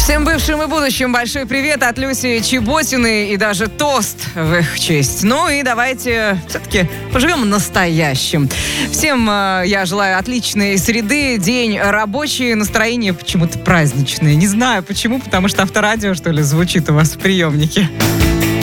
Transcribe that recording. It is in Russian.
Всем бывшим и будущим большой привет от Люси Чеботиной и даже тост в их честь. Ну и давайте все-таки поживем настоящим. Всем я желаю отличной среды, день рабочий, настроение почему-то праздничное. Не знаю почему, потому что авторадио, что ли, звучит у вас в приемнике.